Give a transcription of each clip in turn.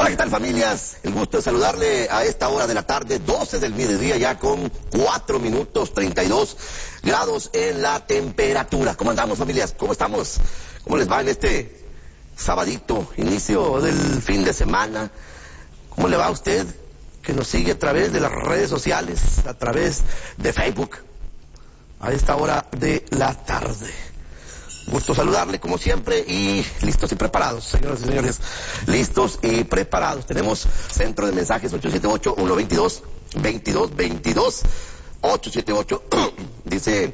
Hola, ¿qué tal, familias? El gusto de saludarle a esta hora de la tarde, 12 del mediodía, ya con 4 minutos, 32 grados en la temperatura. ¿Cómo andamos, familias? ¿Cómo estamos? ¿Cómo les va en este sabadito, inicio del fin de semana? ¿Cómo le va a usted que nos sigue a través de las redes sociales, a través de Facebook, a esta hora de la tarde? Gusto saludarle como siempre y listos y preparados, señoras y señores, listos y preparados. Tenemos centro de mensajes 878-122-2222, 878, dice,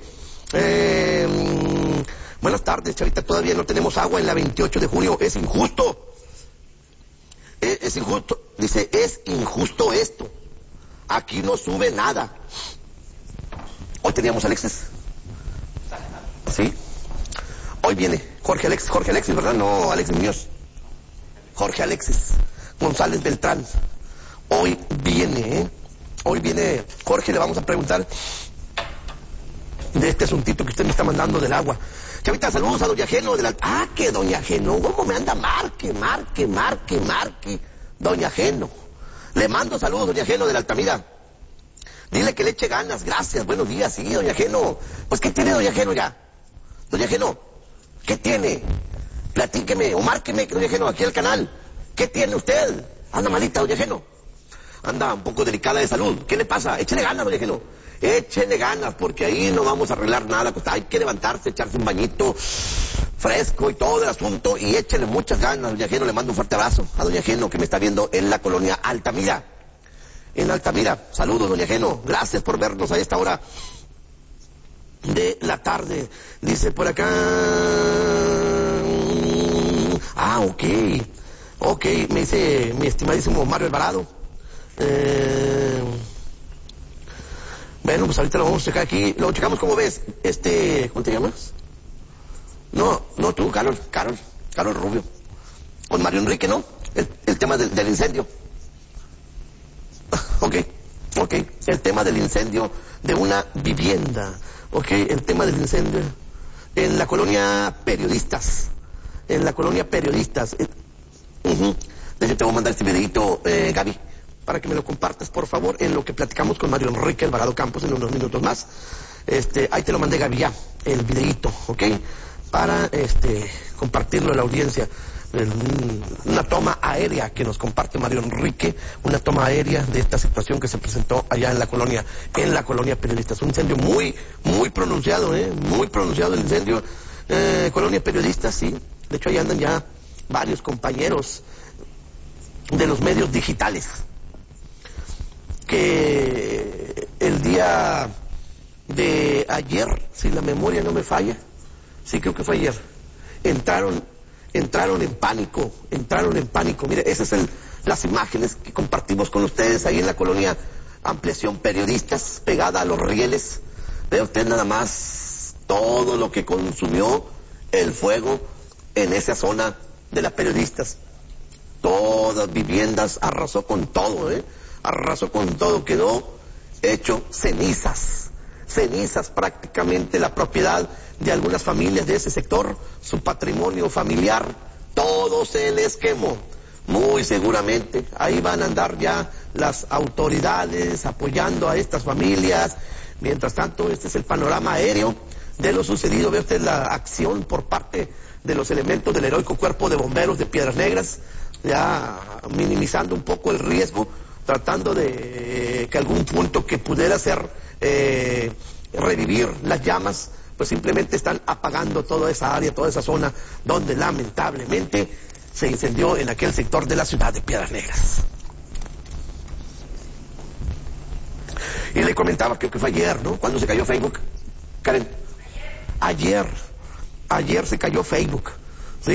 buenas tardes, Chavita, todavía no tenemos agua en la 28 de junio, es injusto, es injusto, dice, es injusto esto, aquí no sube nada. Hoy teníamos Alexis, ¿sí? Hoy viene Jorge Alexis, ¿verdad? No, Alexis Muñoz. Jorge Alexis González Beltrán. Hoy viene, Hoy viene Jorge, le vamos a preguntar de este asuntito que usted me está mandando del agua. Chavita, saludos a Doña Geno de la... Ah, que Doña Geno, ¿cómo me anda? Marque. Doña Geno. Le mando saludos, Doña Geno de la Altamira. Dile que le eche ganas, gracias, buenos días, sí, Doña Geno. Pues, ¿qué tiene Doña Geno ya? Doña Geno, ¿qué tiene? Platíqueme o márqueme, Doña Geno, aquí al canal. ¿Qué tiene usted? ¿Anda malita, Doña Geno? Anda un poco delicada de salud. ¿Qué le pasa? Échele ganas, Doña Geno. Échele ganas, porque ahí no vamos a arreglar nada. Pues hay que levantarse, echarse un bañito fresco y todo el asunto. Y échele muchas ganas, Doña Geno. Le mando un fuerte abrazo a Doña Geno, que me está viendo en la colonia Altamira. En Altamira. Saludos, Doña Geno. Gracias por vernos a esta hora de la tarde. Dice por acá... Ah, ok, me dice mi estimadísimo Mario Alvarado. Bueno, pues ahorita lo vamos a checar aquí. Lo checamos, ¿cómo ves? ¿Cómo te llamas? No, tú, Carol Rubio. Con Mario Enrique, ¿no? El tema del incendio. Ok, el tema del incendio de una vivienda. Ok, el tema del incendio en la colonia Periodistas. De hecho, te voy a mandar este videito, Gaby, para que me lo compartas, por favor, en lo que platicamos con Mario Enrique Alvarado Campos en unos minutos más. Ahí te lo mandé, Gaby, ya, el videito, ¿ok? Para compartirlo a la audiencia. Una toma aérea que nos comparte Mario Enrique, una toma aérea de esta situación que se presentó allá en la colonia Periodistas. Un incendio muy pronunciado, muy pronunciado el incendio. Colonia Periodistas, sí. De hecho, ahí andan ya varios compañeros de los medios digitales que el día de ayer, si la memoria no me falla, sí, creo que fue ayer, entraron en pánico. Mire, esas son las imágenes que compartimos con ustedes ahí en la colonia Ampliación Periodistas, pegada a los rieles. Ve usted nada más todo lo que consumió el fuego en esa zona de las Periodistas. Todas viviendas, arrasó con todo, quedó hecho cenizas prácticamente la propiedad de algunas familias de ese sector, su patrimonio familiar, todo se les quemó. Muy seguramente ahí van a andar ya las autoridades apoyando a estas familias. Mientras tanto, este es el panorama aéreo de lo sucedido. Ve usted la acción por parte de los elementos del heroico Cuerpo de Bomberos de Piedras Negras, ya minimizando un poco el riesgo, tratando de que algún punto que pudiera ser revivir las llamas, pues simplemente están apagando toda esa área, toda esa zona donde lamentablemente se incendió en aquel sector de la ciudad de Piedras Negras. Y le comentaba, creo que fue ayer, ¿no? ¿Cuándo se cayó Facebook? Karen, ayer se cayó Facebook.